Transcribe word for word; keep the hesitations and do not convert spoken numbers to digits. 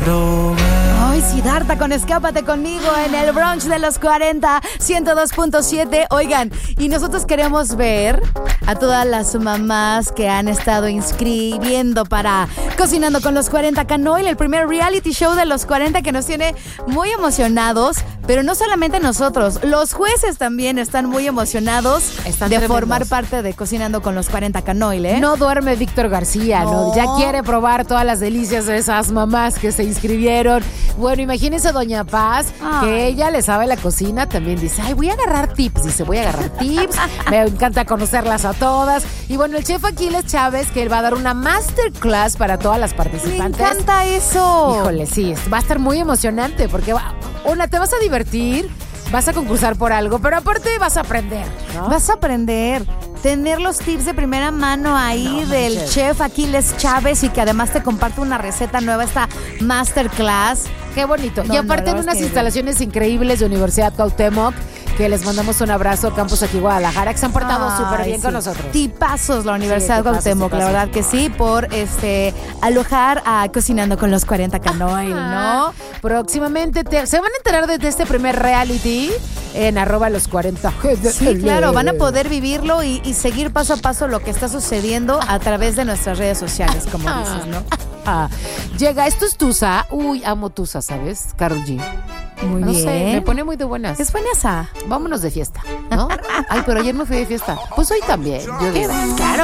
Ay, Siddhartha con Escápate Conmigo en el brunch de los cuarenta, ciento dos punto siete. Oigan, y nosotros queremos ver a todas las mamás que han estado inscribiendo para Cocinando con los cuarenta Canoil, el primer reality show de los cuarenta que nos tiene muy emocionados. Pero no solamente nosotros, los jueces también están muy emocionados están de tremendos. Formar parte de Cocinando con los cuarenta Canoil, ¿eh? No duerme Víctor García, no. ¿no? Ya quiere probar todas las delicias de esas mamás que se inscribieron. Bueno, imagínense Doña Paz, ay. que ella le sabe la cocina, también dice, ay, voy a agarrar tips, dice, voy a agarrar tips, me encanta conocerlas a todas. Y bueno, el chef Aquiles Chávez, que él va a dar una masterclass para todas las participantes. Me encanta eso. Híjole, sí, va a estar muy emocionante, porque va, una, te vas a divertir, vas a concursar por algo, pero aparte vas a aprender, ¿no? Vas a aprender. Tener los tips de primera mano ahí no, del manches. chef Aquiles Chávez y que además te comparte una receta nueva, esta masterclass. Qué bonito. No, y aparte no, en unas que... instalaciones increíbles de Universidad Cuauhtémoc, que les mandamos un abrazo, campus aquí Guadalajara, que se han portado súper bien sí. con nosotros. Tipazos la Universidad sí, tipazos, Cuauhtémoc, tipazos. La verdad que sí, por este alojar a Cocinando con los cuarenta Canoil, ¿no? Próximamente te, se van a enterar de, de este primer reality en arroba los cuarenta. Sí, claro, van a poder vivirlo y, y seguir paso a paso lo que está sucediendo a través de nuestras redes sociales, como dices, ¿no? Ah, llega, esto es Tusa. Uy, amo Tusa, ¿sabes? Karol G. Muy no bien. sé, me pone muy de buenas. Es buena esa. Vámonos de fiesta, ¿no? Ay, pero ayer me fui de fiesta. Pues hoy también, yo digo. Claro.